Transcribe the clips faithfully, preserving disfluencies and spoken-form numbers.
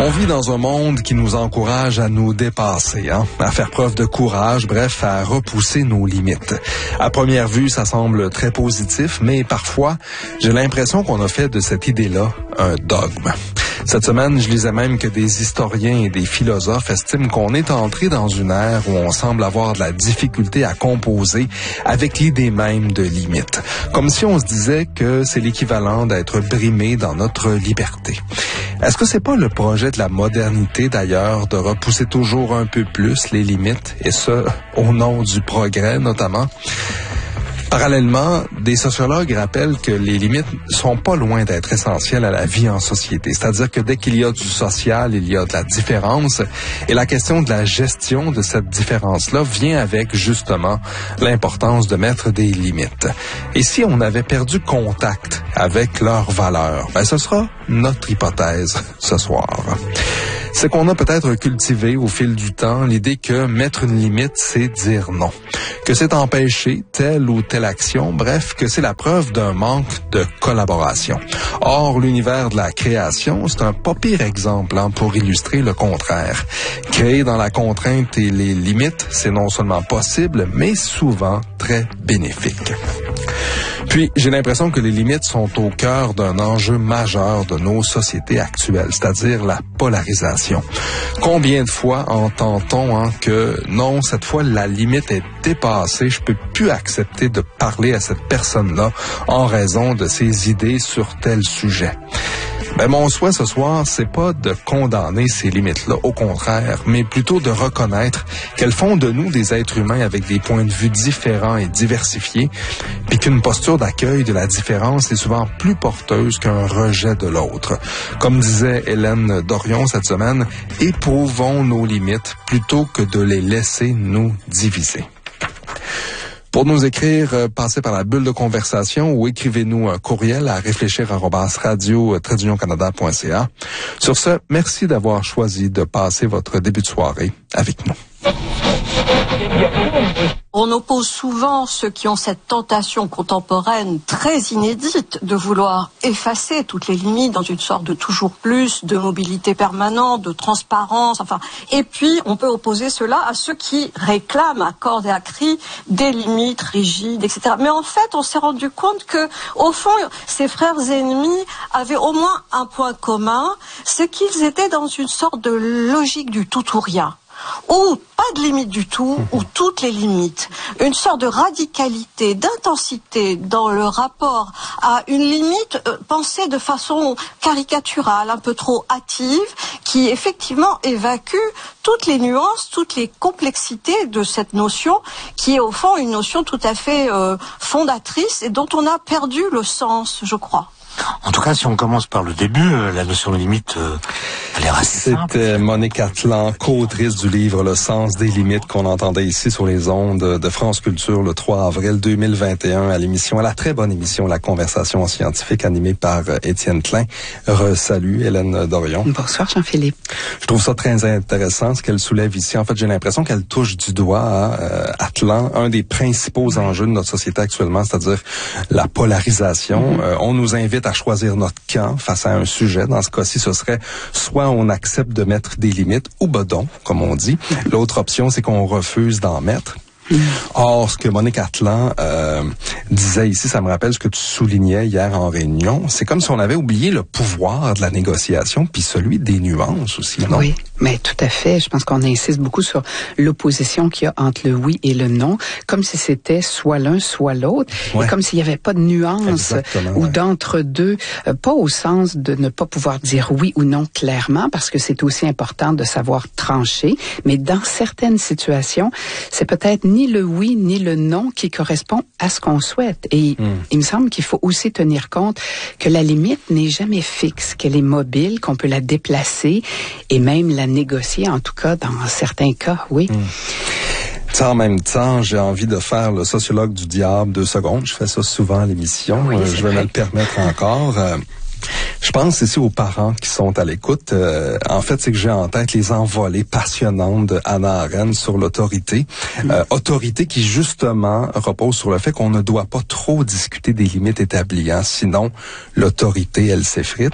On vit dans un monde qui nous encourage à nous dépasser, hein, à faire preuve de courage, bref, à repousser nos limites. À première vue, ça semble très positif, mais parfois, j'ai l'impression qu'on a fait de cette idée-là un dogme. Cette semaine, je lisais même que des historiens et des philosophes estiment qu'on est entré dans une ère où on semble avoir de la difficulté à composer avec l'idée même de limite. Comme si on se disait que c'est l'équivalent d'être brimé dans notre liberté. Est-ce que c'est pas le projet de la modernité d'ailleurs de repousser toujours un peu plus les limites, et ce, au nom du progrès notamment? Parallèlement, des sociologues rappellent que les limites sont pas loin d'être essentielles à la vie en société. C'est-à-dire que dès qu'il y a du social, il y a de la différence. Et la question de la gestion de cette différence-là vient avec, justement, l'importance de mettre des limites. Et si on avait perdu contact avec leurs valeurs, ben ce sera notre hypothèse ce soir. C'est qu'on a peut-être cultivé au fil du temps l'idée que mettre une limite, c'est dire non. Que c'est empêcher telle ou telle action, bref, que c'est la preuve d'un manque de collaboration. Or, l'univers de la création, c'est un pas pire exemple hein, pour illustrer le contraire. Créer dans la contrainte et les limites, c'est non seulement possible, mais souvent très bénéfique. Puis, j'ai l'impression que les limites sont au cœur d'un enjeu majeur de nos sociétés actuelles, c'est-à-dire la polarisation. Combien de fois entend-on hein, que non, cette fois, la limite est dépassée, je peux plus accepter de parler à cette personne-là en raison de ses idées sur tel sujet. Ben, mon souhait ce soir, c'est pas de condamner ces limites-là, au contraire, mais plutôt de reconnaître qu'elles font de nous des êtres humains avec des points de vue différents et diversifiés, puis qu'une posture d'accueil de la différence est souvent plus porteuse qu'un rejet de l'autre. Comme disait Hélène Dorion cette semaine, éprouvons nos limites plutôt que de les laisser nous diviser. Pour nous écrire, euh, passez par la bulle de conversation ou écrivez-nous un courriel à réfléchir arobase radio tiret union canada point c a. Sur ce, merci d'avoir choisi de passer votre début de soirée avec nous. On oppose souvent ceux qui ont cette tentation contemporaine très inédite de vouloir effacer toutes les limites dans une sorte de toujours plus, de mobilité permanente, de transparence, enfin. Et puis, on peut opposer cela à ceux qui réclament à cordes et à cris des limites rigides, et cetera. Mais en fait, on s'est rendu compte que, au fond, ces frères ennemis avaient au moins un point commun, c'est qu'ils étaient dans une sorte de logique du tout ou rien. Ou pas de limite du tout, ou toutes les limites. Une sorte de radicalité, d'intensité dans le rapport à une limite euh, pensée de façon caricaturale, un peu trop hâtive, qui effectivement évacue toutes les nuances, toutes les complexités de cette notion, qui est au fond une notion tout à fait euh, fondatrice et dont on a perdu le sens, je crois. En tout cas, si on commence par le début, euh, la notion de limite, euh, elle est assez simple. C'était Monique Atlan, co-autrice du livre Le sens des limites qu'on entendait ici sur les ondes de France Culture le trois avril deux mille vingt et un à l'émission, à la très bonne émission La Conversation scientifique animée par euh, Étienne Klein. Re-salut Hélène Dorion. Bonsoir Jean-Philippe. Je trouve ça très intéressant ce qu'elle soulève ici. En fait, j'ai l'impression qu'elle touche du doigt à euh, Atlan, un des principaux enjeux de notre société actuellement, c'est-à-dire la polarisation. Mm-hmm. Euh, on nous invite à choisir notre camp face à un sujet. Dans ce cas-ci, ce serait soit on accepte de mettre des limites ou bedon, comme on dit. L'autre option, c'est qu'on refuse d'en mettre. Mmh. Or, ce que Monique Atlan euh, disait ici, ça me rappelle ce que tu soulignais hier en réunion, c'est comme si on avait oublié le pouvoir de la négociation, puis celui des nuances aussi, non? Oui, mais tout à fait. Je pense qu'on insiste beaucoup sur l'opposition qu'il y a entre le oui et le non, comme si c'était soit l'un, soit l'autre, ouais. Et comme s'il n'y avait pas de nuance Exactement, ou ouais. d'entre-deux, euh, pas au sens de ne pas pouvoir dire oui ou non clairement, parce que c'est aussi important de savoir trancher, mais dans certaines situations, c'est peut-être ni le oui ni le non qui correspond à ce qu'on souhaite. Et mm. il me semble qu'il faut aussi tenir compte que la limite n'est jamais fixe, qu'elle est mobile, qu'on peut la déplacer et même la négocier, en tout cas dans certains cas, oui. Mm. En même temps, j'ai envie de faire le sociologue du diable deux secondes. Je fais ça souvent à l'émission. Oui, euh, je vais vrai. me le permettre encore. Euh, Je pense ici aux parents qui sont à l'écoute. Euh, en fait, c'est que j'ai en tête les envolées passionnantes de Hannah Arendt sur l'autorité. Mmh. Euh, autorité qui, justement, repose sur le fait qu'on ne doit pas trop discuter des limites établies. Hein, sinon, l'autorité, elle s'effrite.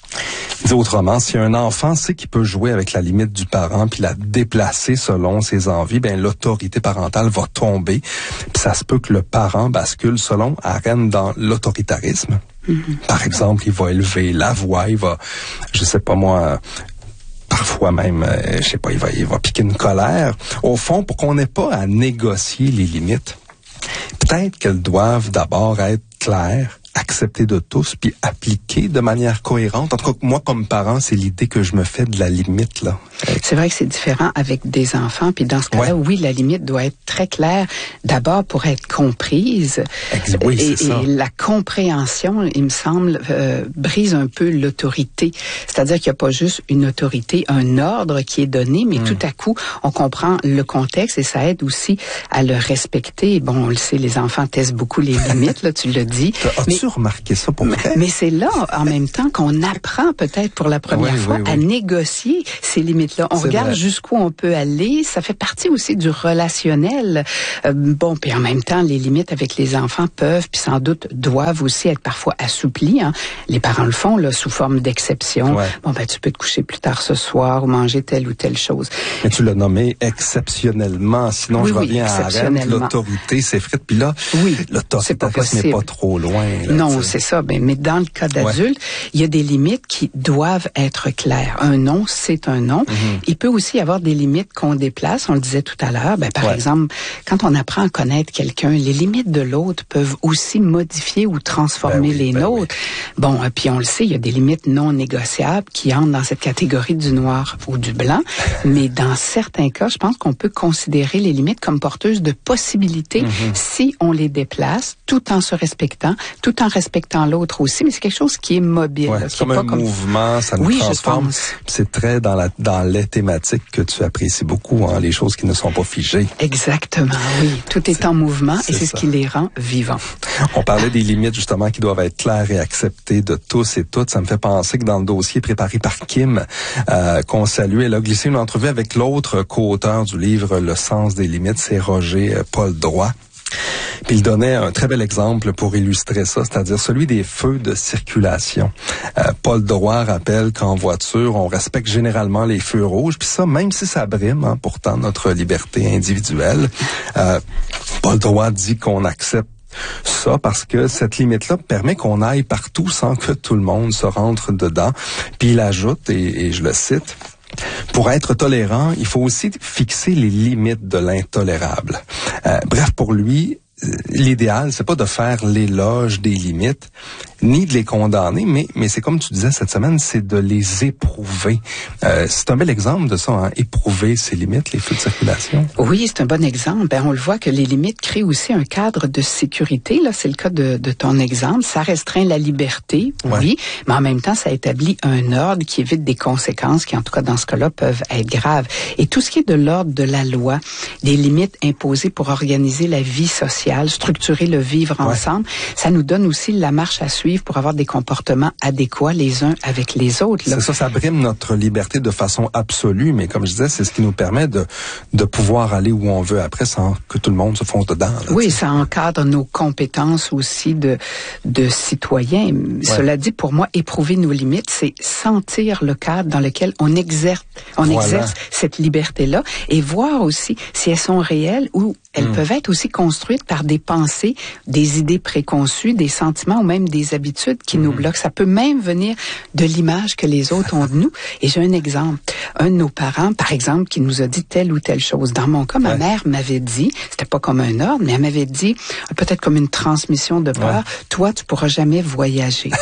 Dit autrement, si un enfant sait qu'il peut jouer avec la limite du parent puis la déplacer selon ses envies, ben l'autorité parentale va tomber. Puis ça se peut que le parent bascule selon arène dans l'autoritarisme. Mm-hmm. Par exemple, il va élever la voix, il va, je sais pas moi, parfois même, euh, je sais pas, il va, il va piquer une colère. Au fond, pour qu'on n'ait pas à négocier les limites, peut-être qu'elles doivent d'abord être claires, acceptées de tous, puis appliquées de manière cohérente. En tout cas, moi, comme parent, c'est l'idée que je me fais de la limite, là. C'est vrai que c'est différent avec des enfants, puis dans ce cas-là, ouais. oui, la limite doit être très claire, d'abord pour être comprise. Ex- oui, et, c'est ça. Et la compréhension, il me semble, euh, brise un peu l'autorité. C'est-à-dire qu'il n'y a pas juste une autorité, un ordre qui est donné, mais mm. tout à coup, on comprend le contexte et ça aide aussi à le respecter. Bon, on le sait, les enfants testent beaucoup les limites, là, tu l'as dit. As-tu remarqué ça pour mais, mais c'est là, en même temps, qu'on apprend peut-être pour la première oui, fois oui, oui. à négocier ces limites-là. On c'est regarde vrai. Jusqu'où on peut aller. Ça fait partie aussi du relationnel. Euh, bon, puis en même temps, les limites avec les enfants peuvent, puis sans doute doivent aussi être parfois assouplies. Hein. Les parents le font là sous forme d'exception. Ouais. Bon, ben tu peux te coucher plus tard ce soir ou manger telle ou telle chose. Mais tu l'as nommé exceptionnellement. Sinon, oui, je reviens oui, à arène. L'autorité s'effrite. Puis là, oui, l'autoritarisme n'est pas trop loin. Là, non, t'sais. C'est ça. Ben, mais dans le cas d'adulte, ouais. il y a des limites qui doivent être claires. Un non, c'est un non. Mm-hmm. Il peut aussi y avoir des limites qu'on déplace. On le disait tout à l'heure. Ben, par ouais. exemple, quand on apprend à connaître quelqu'un, les limites de l'autre peuvent aussi modifier ou transformer ben oui, les ben nôtres. Oui. Bon, puis on le sait, il y a des limites non négociables qui entrent dans cette catégorie du noir ou du blanc. Mais dans certains cas, je pense qu'on peut considérer les limites comme porteuses de possibilités mm-hmm. si on les déplace, tout en se respectant, tout en respectant l'autre aussi. Mais c'est quelque chose qui est mobile. Ouais, là, c'est comme un comme... mouvement, ça nous oui, transforme. C'est très dans la dans les thématiques que tu apprécies beaucoup, hein, les choses qui ne sont pas figées. Exactement, oui. Tout est, c'est, en mouvement c'est et c'est ça. Ce qui les rend vivants. On parlait des limites justement qui doivent être claires et acceptées de tous et toutes. Ça me fait penser que dans le dossier préparé par Kim, euh, qu'on salue, elle a glissé une entrevue avec l'autre co-auteur du livre Le sens des limites, c'est Roger euh, Paul Droit. Puis il donnait un très bel exemple pour illustrer ça, c'est-à-dire celui des feux de circulation. Euh, Paul Droit rappelle qu'en voiture, on respecte généralement les feux rouges, puis ça, même si ça brime, hein, pourtant notre liberté individuelle. Euh, Paul Droit dit qu'on accepte ça parce que cette limite-là permet qu'on aille partout sans que tout le monde se rentre dedans. Puis il ajoute, et, et je le cite, pour être tolérant, il faut aussi fixer les limites de l'intolérable. Euh, bref, pour lui, l'idéal, c'est pas de faire l'éloge des limites, ni de les condamner, mais mais c'est comme tu disais cette semaine, c'est de les éprouver. Euh, c'est un bel exemple de ça, hein, éprouver ces limites, les feux de circulation. Oui, c'est un bon exemple. Ben, on le voit que les limites créent aussi un cadre de sécurité. Là, c'est le cas de, de ton exemple. Ça restreint la liberté, ouais. oui, mais en même temps, ça établit un ordre qui évite des conséquences qui, en tout cas, dans ce cas-là, peuvent être graves. Et tout ce qui est de l'ordre de la loi, des limites imposées pour organiser la vie sociale, structurer le vivre ouais. ensemble, ça nous donne aussi la marche à suivre pour avoir des comportements adéquats les uns avec les autres. Là. C'est ça, ça brime notre liberté de façon absolue, mais comme je disais, c'est ce qui nous permet de de pouvoir aller où on veut après sans que tout le monde se fonce dedans. Là, oui, ça encadre nos compétences aussi de de citoyens. Ouais. Cela dit, pour moi, éprouver nos limites, c'est sentir le cadre dans lequel on exerce, on voilà. exerce cette liberté-là et voir aussi si elles sont réelles ou elles mmh. peuvent être aussi construites par des pensées, des idées préconçues, des sentiments ou même des habitudes qui mmh. nous bloquent. Ça peut même venir de l'image que les autres ont de nous. Et j'ai un exemple. Un de nos parents, par exemple, qui nous a dit telle ou telle chose. Dans mon cas, ma ouais. mère m'avait dit, c'était pas comme un ordre, mais elle m'avait dit, peut-être comme une transmission de peur, ouais. toi, tu pourras jamais voyager.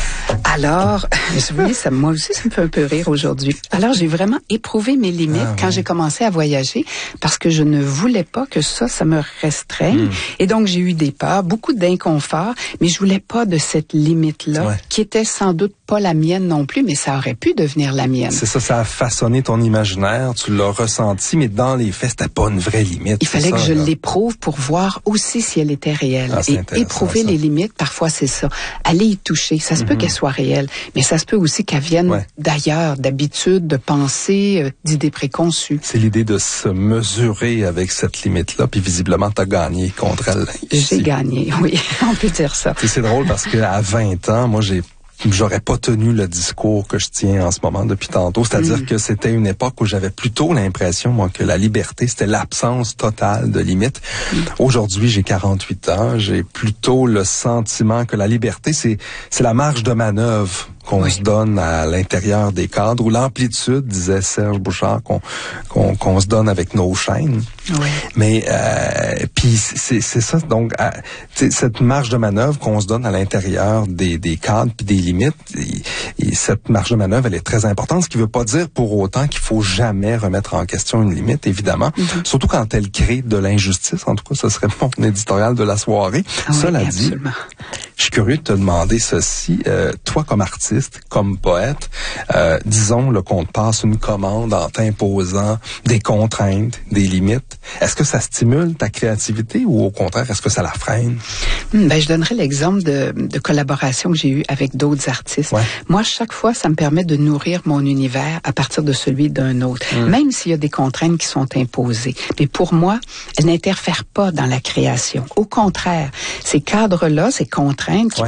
Alors, oui, ça, moi aussi, ça me fait un peu rire aujourd'hui. Alors, j'ai vraiment éprouvé mes limites ah, quand ouais. j'ai commencé à voyager parce que je ne voulais pas que ça, ça me restreigne. Mmh. Et donc, j'ai eu des peurs, beaucoup d'inconfort, mais je voulais pas de cette limite-là ouais. qui était sans doute pas la mienne non plus, mais ça aurait pu devenir la mienne. C'est ça, ça a façonné ton imaginaire, tu l'as ressenti, mais dans les faits, c'était pas une vraie limite. Il fallait ça, que je là. l'éprouve pour voir aussi si elle était réelle. Ah, et éprouver ça. les limites, parfois, c'est ça. Aller y toucher, ça se mm-hmm. peut qu'elle soit réelle, mais ça se peut aussi qu'elle vienne ouais. d'ailleurs, d'habitudes, de pensées, euh, d'idées préconçues. C'est l'idée de se mesurer avec cette limite-là, puis visiblement, t'as gagné contre elle. J'ai gagné, oui, on peut dire ça. Et c'est drôle parce qu'à vingt ans, moi, j'ai j'aurais pas tenu le discours que je tiens en ce moment depuis tantôt. C'est-à-dire mmh. que c'était une époque où j'avais plutôt l'impression, moi, que la liberté, c'était l'absence totale de limites. Mmh. Aujourd'hui, j'ai quarante-huit ans. J'ai plutôt le sentiment que la liberté, c'est, c'est la marge de manœuvre qu'on oui. se donne à l'intérieur des cadres, ou l'amplitude, disait Serge Bouchard, qu'on, qu'on, qu'on se donne avec nos chaînes. Oui. Mais euh, puis c'est, c'est ça, donc euh, cette marge de manœuvre qu'on se donne à l'intérieur des, des cadres puis des limites, et, et cette marge de manœuvre, elle est très importante, ce qui veut pas dire pour autant qu'il faut jamais remettre en question une limite, évidemment, mm-hmm. surtout quand elle crée de l'injustice. En tout cas, ce serait mon éditorial de la soirée. Ah Cela oui, dit, absolument. Je suis curieux de te demander ceci. Euh, toi, comme artiste, comme poète, euh, disons le qu'on te passe une commande en t'imposant des contraintes, des limites. Est-ce que ça stimule ta créativité ou au contraire, est-ce que ça la freine? Hum, ben, je donnerais l'exemple de, de collaboration que j'ai eue avec d'autres artistes. Ouais. Moi, chaque fois, ça me permet de nourrir mon univers à partir de celui d'un autre, hum. même s'il y a des contraintes qui sont imposées. Mais pour moi, elles n'interfèrent pas dans la création. Au contraire, ces cadres-là, ces contraintes qui